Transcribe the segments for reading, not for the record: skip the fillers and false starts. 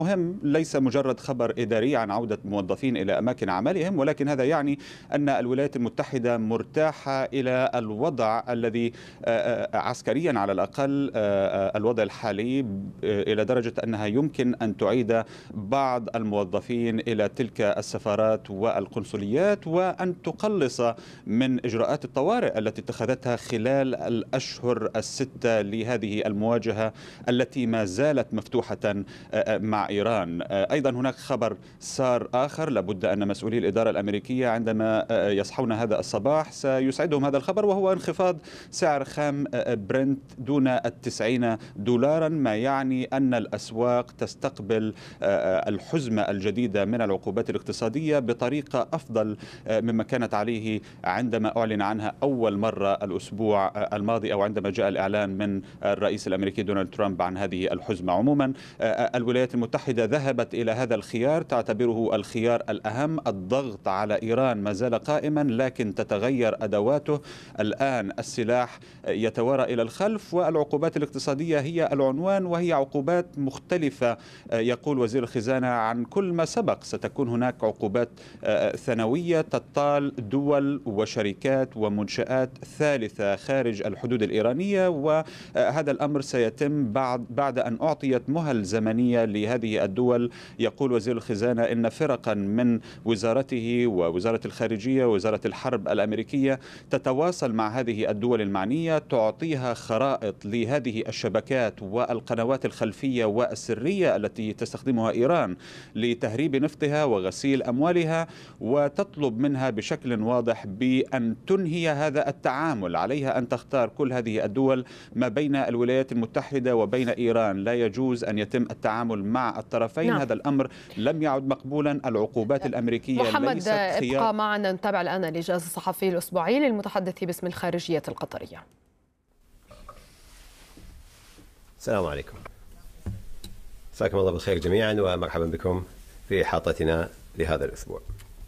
مهم ليس مجرد خبر إداري عن عودة موظفين إلى أماكن عملهم، ولكن هذا يعني أن الولايات المتحدة مرتاحة إلى الوضع الذي عسكريا على الأقل الوضع الحالي، إلى درجة أنها يمكن أن تعيد بعض الموظفين إلى تلك السفارات والقنصليات، وأن تقلص من إجراءات الطوارئ التي اتخذتها خلال الأشهر الستة لهذه المواجهة التي ما زالت مفتوحة مع إيران. أيضا هناك خبر سار آخر، لابد أن مسؤولي الإدارة الأمريكية عندما يصحون هذا الصباح سيسعدهم هذا الخبر، وهو انخفاض سعر خام برنت دون $90، ما يعني أن الأسواق تستقبل الحزمة الجديدة من العقوبات الاقتصادية بطريقة أفضل مما كانت عليه عندما أعلن عنها أول مرة الأسبوع الماضي، أو عندما جاء الإعلان من الرئيس الأمريكي دونالد ترامب عن هذه الحزمة. عموما الولايات المتحدة ذهبت إلى هذا الخيار، تعتبره الخيار الأهم. الضغط على إيران ما زال قائما، لكن تتغير أدواته. الآن السلاح يتوارى إلى الخلف، والعقوبات الاقتصادية هي العنوان، وهي عقوبات مختلفة. يقول وزير الخزانة عن كل ما سبق ستكون هناك عقوبات ثانوية تطال دول وشركات ومنشآت ثالثة خارج الحدود الإيرانية، وهذا الأمر سيتم بعد أن أعطيت مهل زمنية لهذه الدول. يقول وزير الخزانة إن فرقا من وزارته ووزارة الخارجية ووزارة الحرب الأمريكية تتواصل مع هذه الدول المعنية، تعطيها خرائط لهذه الشبكات والقنوات الخلفية والسرية التي تستخدمها إيران لتهريب نفطها وغسيل أموالها، وتطلب منها بشكل واضح بأن تنهي هذا التعامل. عليها أن تختار كل هذه الدول ما بين الولايات المتحدة وبين إيران. لا يجوز أن يتم التعامل مع الطرفين. نعم. هذا الأمر لم يعد مقبولا. العقوبات الأمريكية محمد ليست خيار. ابقى معنا نتابع الآن الإجازة الصحفي الأسبوعي للمتحدث باسم الخارجية القطرية. السلام عليكم، مساكم الله بالخير جميعا، ومرحبا بكم في حلقتنا لهذا الأسبوع.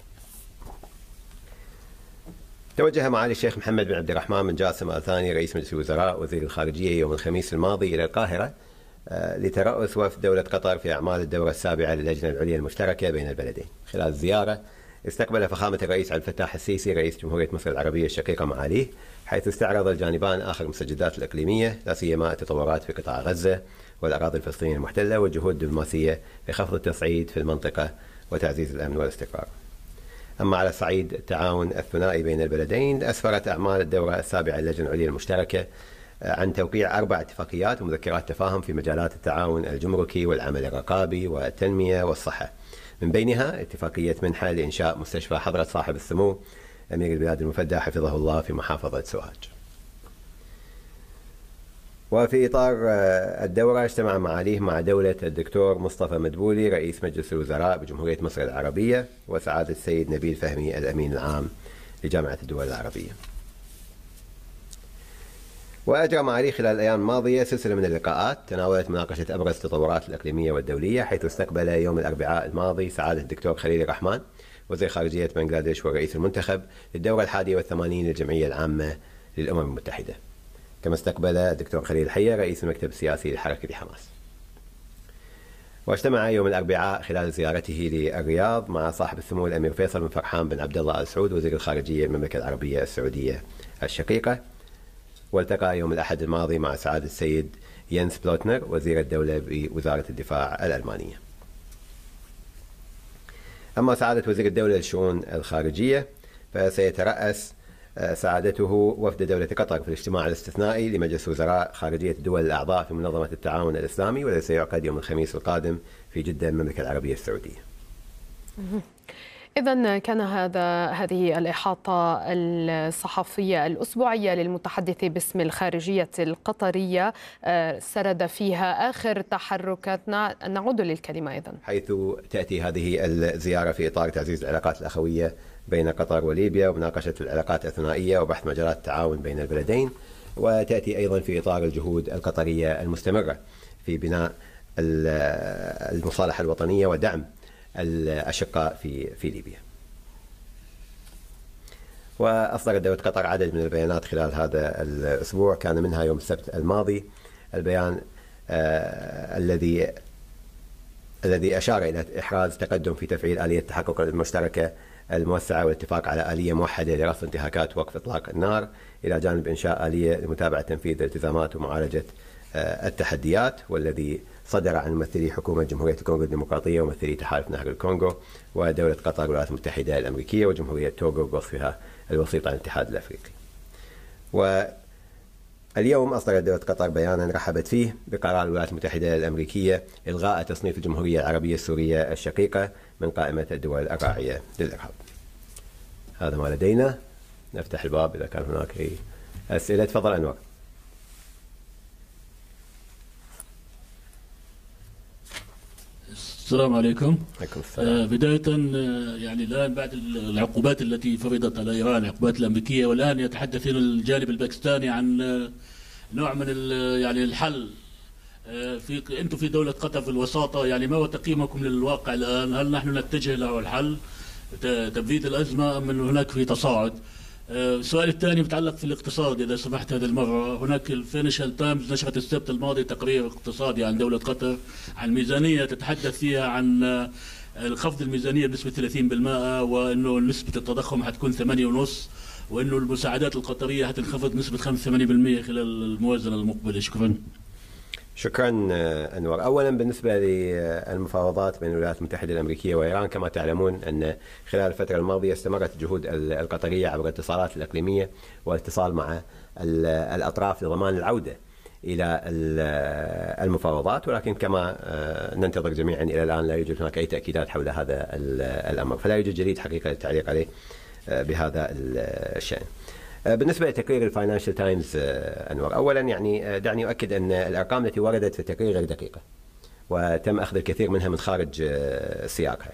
توجه معالي الشيخ محمد بن عبد الرحمن بن جاسم آل ثاني رئيس مجلس الوزراء وزير الخارجية يوم الخميس الماضي إلى القاهرة لترأس وفد دولة قطر في أعمال الدورة السابعة للجنة العليا المشتركة بين البلدين. خلال الزيارة استقبل فخامة الرئيس عبد الفتاح السيسي رئيس جمهورية مصر العربية الشقيقة معاليه، حيث استعرض الجانبان آخر المستجدات الإقليمية، لا سيما التطورات في قطاع غزة والأراضي الفلسطينية المحتلة والجهود الدبلوماسية لخفض التصعيد في المنطقة وتعزيز الأمن والاستقرار. أما على صعيد التعاون الثنائي بين البلدين، أسفرت أعمال الدورة السابعة للجنة العليا المشتركة عن توقيع 4 اتفاقيات ومذكرات تفاهم في مجالات التعاون الجمركي والعمل الرقابي والتنمية والصحة، من بينها اتفاقية منحة لإنشاء مستشفى حضرة صاحب السمو أمير البلاد المفدى حفظه الله في محافظة سوهاج. وفي إطار الدورة اجتمع معاليه مع دولة الدكتور مصطفى مدبولي رئيس مجلس الوزراء بجمهورية مصر العربية وسعادة السيد نبيل فهمي الأمين العام لجامعة الدول العربية. وأجرى معاليه خلال الأيام الماضية سلسلة من اللقاءات تناولت مناقشة أبرز التطورات الإقليمية والدولية، حيث استقبل يوم الأربعاء الماضي سعادة الدكتور خليل الرحمن وزير خارجية بنغلاديش والرئيس المنتخب للدورة 81 للجمعية العامة للأمم المتحدة. كما استقبل الدكتور خليل الحية رئيس المكتب السياسي لحركة حماس. واجتمع يوم الأربعاء خلال زيارته للرياض مع صاحب السمو الأمير فيصل بن فرحان بن عبد الله آل سعود وزير الخارجية المملكة العربية السعودية الشقيقة. والتقى يوم الأحد الماضي مع سعادة السيد ينس بلوتنر وزير الدولة بوزارة الدفاع الألمانية. أما سعادة وزير الدولة للشؤون الخارجية فسيترأس سعادته وفد دولة قطر في الاجتماع الاستثنائي لمجلس وزراء خارجية الدول الأعضاء في منظمة التعاون الإسلامي، والذي سيعقد يوم الخميس القادم في جدة المملكة العربية السعودية. إذن كان هذه الإحاطة الصحفية الأسبوعية للمتحدث باسم الخارجية القطرية، سرد فيها آخر تحركاتنا. نعود للكلمة إذن، حيث تأتي هذه الزيارة في إطار تعزيز العلاقات الأخوية بين قطر وليبيا ومناقشة العلاقات الثنائية وبحث مجالات التعاون بين البلدين، وتأتي أيضا في إطار الجهود القطرية المستمرة في بناء المصالحة الوطنية ودعم الأشقاء في ليبيا. وأصدرت دولة قطر عدد من البيانات خلال هذا الأسبوع، كان منها يوم السبت الماضي البيان الذي الذي أشار إلى إحراز تقدم في تفعيل آلية التحقق المشتركة الموسعة والاتفاق على آلية موحدة لرصد انتهاكات وقف إطلاق النار، إلى جانب إنشاء آلية لمتابعة تنفيذ الالتزامات ومعالجة التحديات، والذي صدر عن ممثلي حكومة جمهورية الكونغو الديمقراطية وممثلي تحالف نهر الكونغو ودولة قطر والولايات المتحدة الأمريكية وجمهورية توغو بوصفها الوسيط عن الاتحاد الأفريقي. واليوم أصدرت دولة قطر بيانا رحبت فيه بقرار الولايات المتحدة الأمريكية إلغاء تصنيف الجمهورية العربية السورية الشقيقة من قائمة الدول الراعية للإرهاب. هذا ما لدينا. نفتح الباب إذا كان هناك أي أسئلة. تفضل أنور. السلام عليكم. عليكم السلام. بداية يعني الآن بعد العقوبات التي فرضت على إيران، العقوبات الأمريكية، والآن يتحدثون الجانب الباكستاني عن نوع من يعني الحل. أنتم في دولة قطر في الوساطة، يعني ما هو تقييمكم للواقع الآن؟ هل نحن نتجه له الحل تبريد الأزمة أم أن هناك في تصاعد؟ السؤال الثاني متعلق في الاقتصاد إذا سمحت. هذه المرة هناك الفينيشال تايمز نشرت السبت الماضي تقرير اقتصادي عن دولة قطر، عن ميزانية تتحدث فيها عن خفض الميزانية بنسبة 30%، وأنه نسبة التضخم حتكون 8.5، وأنه المساعدات القطرية حتنخفض نسبة 85% خلال الموازنة المقبلة. شكرا. شكرا أنور. أولا بالنسبة للمفاوضات بين الولايات المتحدة الأمريكية وإيران، كما تعلمون أن خلال الفترة الماضية استمرت الجهود القطرية عبر الاتصالات الإقليمية والاتصال مع الأطراف لضمان العودة إلى المفاوضات، ولكن كما ننتظر جميعا إلى الآن لا يوجد هناك أي تأكيدات حول هذا الأمر، فلا يوجد جديد حقيقة للتعليق عليه بهذا الشأن. بالنسبة لتقرير الفاينانشال تايمز أنور، أولا يعني دعني أؤكد أن الأرقام التي وردت في التقرير غير دقيقة، وتم أخذ الكثير منها من خارج سياقها.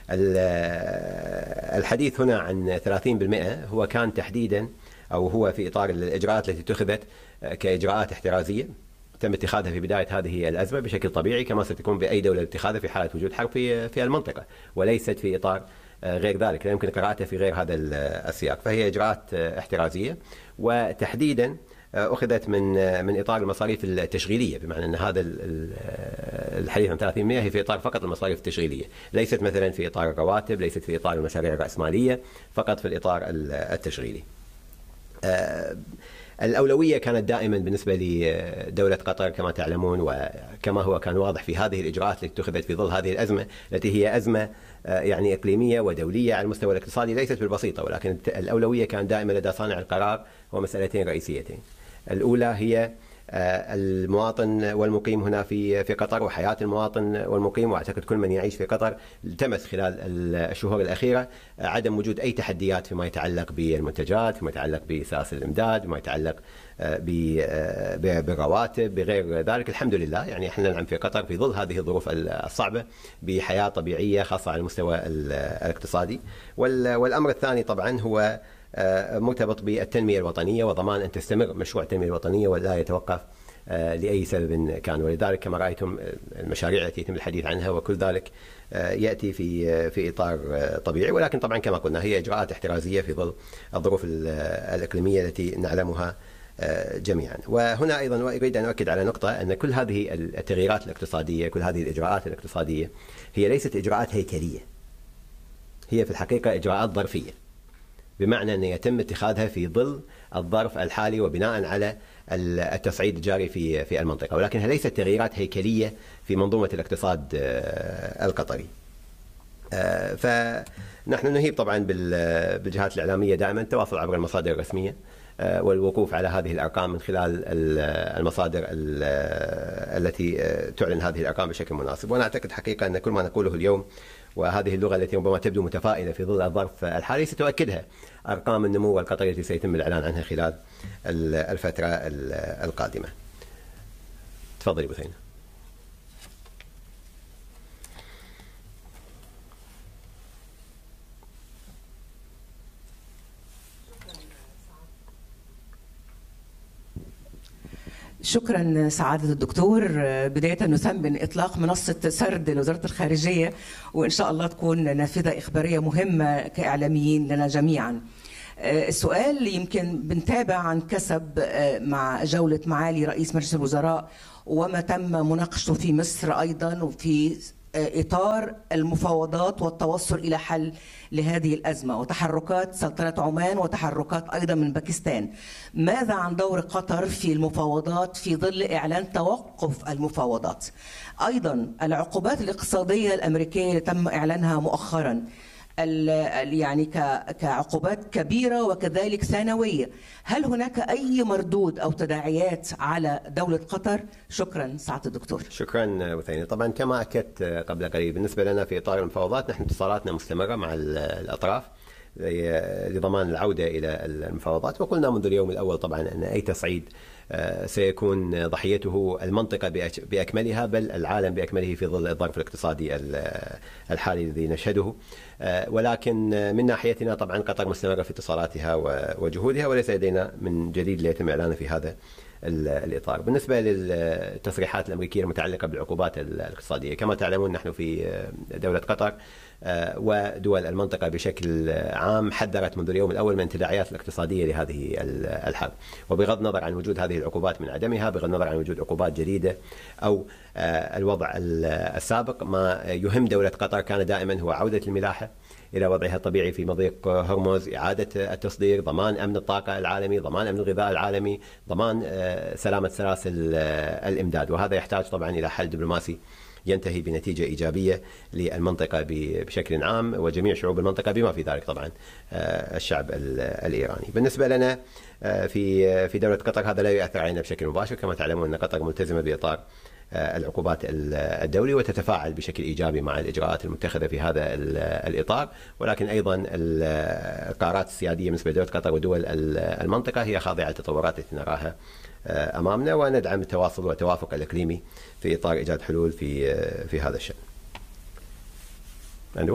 الحديث هنا عن 30% هو كان تحديدا، أو هو في إطار الإجراءات التي اتخذت كإجراءات احترازية تم اتخاذها في بداية هذه الأزمة بشكل طبيعي، كما ستكون بأي دولة اتخاذها في حالة وجود حرب في المنطقة، وليست في إطار غير ذلك، لا يمكن قراءتها في غير هذا السياق. فهي إجراءات احترازية، وتحديدا أخذت من إطار المصاريف التشغيلية، بمعنى أن هذا الحديث عن 30% هي في إطار فقط المصاريف التشغيلية، ليست مثلا في إطار الرواتب، ليست في إطار المشاريع الرأسمالية، فقط في الإطار التشغيلي. الأولوية كانت دائما بالنسبة لدولة قطر كما تعلمون، وكما هو كان واضح في هذه الإجراءات التي اتخذت في ظل هذه الأزمة التي هي أزمة يعني إقليمية ودولية على المستوى الاقتصادي، ليست بالبسيطة، ولكن الأولوية كان دائما لدى صانع القرار هو مسألتين رئيسيتين. الأولى هي المواطن والمقيم هنا في قطر، وحياة المواطن والمقيم، واعتقد كل من يعيش في قطر التمس خلال الشهور الأخيرة عدم وجود أي تحديات فيما يتعلق بالمنتجات، فيما يتعلق بسلاسل الإمداد، فيما يتعلق بالرواتب، بغير ذلك. الحمد لله يعني احنا نعم في قطر في ظل هذه الظروف الصعبة بحياة طبيعية خاصة على المستوى الاقتصادي. والأمر الثاني طبعا هو مرتبط بالتنمية الوطنية وضمان أن تستمر مشروع التنمية الوطنية ولا يتوقف لأي سبب كان، ولذلك كما رأيتم المشاريع التي يتم الحديث عنها وكل ذلك يأتي في إطار طبيعي، ولكن طبعا كما قلنا هي إجراءات احترازية في ظل الظروف الإقليمية التي نعلمها جميعا. وهنا أيضا أريد أن أؤكد على نقطة، أن كل هذه التغييرات الاقتصادية، كل هذه الإجراءات الاقتصادية هي ليست إجراءات هيكلية، هي في الحقيقة إجراءات ظرفية، بمعنى أن يتم اتخاذها في ظل الظرف الحالي وبناء على التصعيد الجاري في المنطقة، ولكنها ليست تغييرات هيكلية في منظومة الاقتصاد القطري. فنحن نهيب طبعا بالجهات الإعلامية دائما التواصل عبر المصادر الرسمية والوقوف على هذه الأرقام من خلال المصادر التي تعلن هذه الأرقام بشكل مناسب. وأنا أعتقد حقيقة أن كل ما نقوله اليوم وهذه اللغة التي ربما تبدو متفائلة في ظل الظرف الحالي ستؤكدها أرقام النمو القطري التي سيتم الإعلان عنها خلال الفترة القادمة. تفضلي بثينة. شكرا سعادة الدكتور. بداية نثمن إطلاق منصة سرد لوزارة الخارجية، وإن شاء الله تكون نافذة إخبارية مهمة كإعلاميين لنا جميعا. السؤال يمكن بنتابع عن كسب مع جولة معالي رئيس مجلس الوزراء وما تم مناقشته في مصر أيضا وفي إطار المفاوضات والتوصل إلى حل لهذه الأزمة وتحركات سلطنة عمان وتحركات أيضا من باكستان. ماذا عن دور قطر في المفاوضات في ظل إعلان توقف المفاوضات؟ أيضا العقوبات الاقتصادية الأمريكية اللي تم إعلانها مؤخرا يعني كعقوبات كبيرة وكذلك ثانوية، هل هناك أي مردود أو تداعيات على دولة قطر؟ شكرا سعادة الدكتور. شكرا وثيني. طبعا كما أكدت قبل قليل بالنسبة لنا في إطار المفاوضات نحن اتصالاتنا مستمرة مع الأطراف لضمان العودة إلى المفاوضات، وقلنا منذ اليوم الأول طبعا أن أي تصعيد سيكون ضحيته المنطقة بأكملها بل العالم بأكمله في ظل الظرف الاقتصادي الحالي الذي نشهده. ولكن من ناحيتنا طبعا قطر مستمرة في اتصالاتها وجهودها، وليس لدينا من جديد ليتم إعلانه في هذا الإطار. بالنسبة للتصريحات الأمريكية المتعلقة بالعقوبات الاقتصادية، كما تعلمون نحن في دولة قطر ودول المنطقة بشكل عام حذرت منذ اليوم الأول من التداعيات الاقتصادية لهذه الحرب، وبغض النظر عن وجود هذه العقوبات من عدمها، بغض النظر عن وجود عقوبات جديدة أو الوضع السابق، ما يهم دولة قطر كان دائما هو عودة الملاحة إلى وضعها الطبيعي في مضيق هرمز، إعادة التصدير، ضمان أمن الطاقة العالمي، ضمان أمن الغذاء العالمي، ضمان سلامة سلاسل الإمداد. وهذا يحتاج طبعا إلى حل دبلوماسي ينتهي بنتيجة إيجابية للمنطقة بشكل عام وجميع شعوب المنطقة بما في ذلك طبعا الشعب الإيراني. بالنسبة لنا في دولة قطر هذا لا يؤثر علينا بشكل مباشر، كما تعلمون أن قطر ملتزمة بإطار العقوبات الدولي وتتفاعل بشكل إيجابي مع الإجراءات المتخذة في هذا الإطار، ولكن أيضا القرارات السيادية بالنسبة لدولة قطر ودول المنطقة هي خاضعة للتطورات التي نراها أمامنا، وندعم التواصل والتوافق الإقليمي في إطار إيجاد حلول في هذا الشأن. أندرو.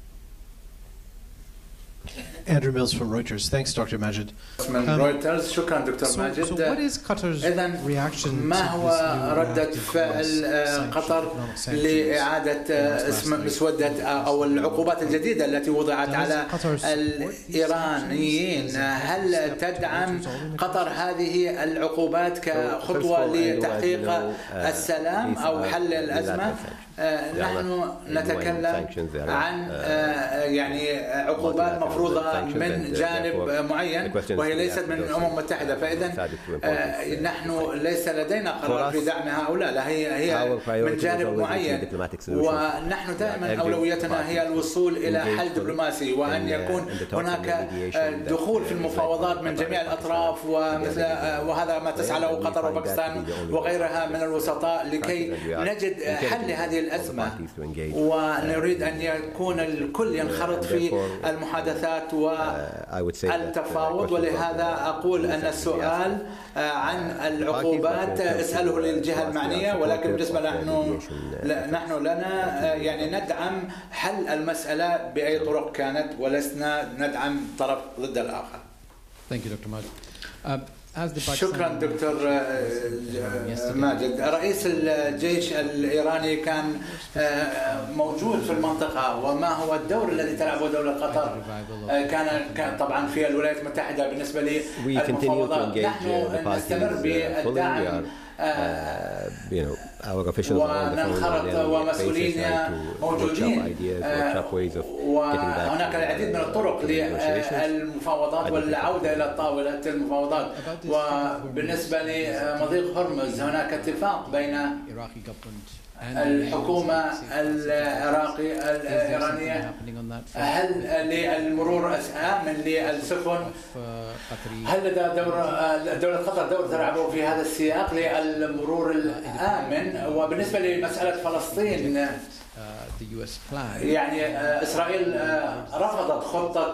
Andrew Mills from Reuters. Thanks, Dr. Majid. رويترز. شكرا دكتور ماجد. إذن ما هو ردة فعل قطر لإعادة مسودة أو العقوبات الجديدة التي وضعت على الإيرانيين؟ هل تدعم قطر هذه العقوبات كخطوة لتحقيق السلام أو حل الأزمة؟ نحن نتكلم عن يعني عقوبات مفروضة من جانب معين وهي ليست من الأمم المتحدة، فإذا نحن ليس لدينا قرار في دعم هؤلاء، لا هي من جانب معين، ونحن دائما أولويتنا هي الوصول إلى حل دبلوماسي وأن يكون هناك دخول في المفاوضات من جميع الأطراف، وهذا ما تسعى له قطر وباكستان وغيرها من الوسطاء لكي نجد حل لهذه الأزمة، ونريد أن يكون الكل ينخرط في المحادثات والتفاوض. ولهذا أقول أن السؤال عن العقوبات اسأله للجهة المعنية، ولكن بالنسبة نحن لنا يعني ندعم حل المسألة بأي طرق كانت، ولسنا ندعم طرف ضد الآخر. شكرا دكتور ماجد. رئيس الجيش الإيراني كان موجود في المنطقة، وما هو الدور الذي تلعبه دولة قطر؟ كان طبعا في الولايات المتحدة بالنسبة للمفاوضات. نحن نستمر بالدعم وننخرط ومسؤولين موجودين، وهناك العديد من الطرق للمفاوضات والعودة إلى طاولة المفاوضات. وبالنسبة لمضيق هرمز هناك اتفاق بين الحكومة الإيرانية هل للمرور آمن للسفن؟ هل لدى دولة قطر دور تلعبه في هذا السياق للمرور الآمن؟ وبالنسبة لمسألة فلسطين يعني إسرائيل رفضت خطة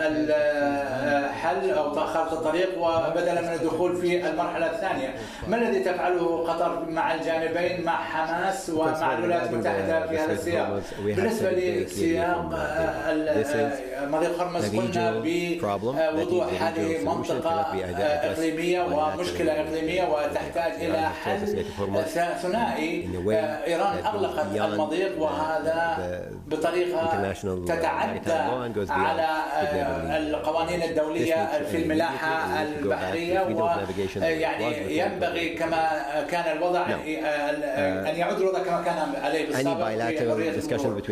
الحل أو خارطة الطريق وبدلا من الدخول في المرحلة الثانية. ما الذي تفعله قطر مع الجانبين، مع حماس ومع الولايات المتحدة في هذا السياق؟ بالنسبة لسياق مضيق هرمز قلنا بوضوح هذه منطقة إقليمية ومشكلة إقليمية وتحتاج إلى حل ثنائي. إيران أغلقت المضيق وهذا بطريقة تتعدى على القوانين الدولية في الملاحة البحرية، ويعني ينبغي كما كان الوضع أن يعود الوضع كما كان عليه بالسابق في حرية المرور.